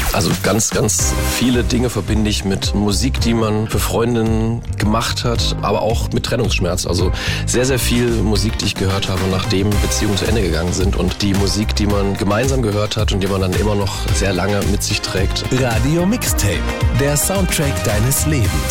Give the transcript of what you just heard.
Also ganz, ganz viele Dinge verbinde ich mit Musik, die man für Freundinnen gemacht hat, aber auch mit Trennungsschmerz. Also sehr, sehr viel Musik, die ich gehört habe, nachdem Beziehungen zu Ende gegangen sind und die Musik, die man gemeinsam gehört hat und die man dann immer noch sehr lange mit sich trägt. Radio Mixtape, der Soundtrack deines Lebens.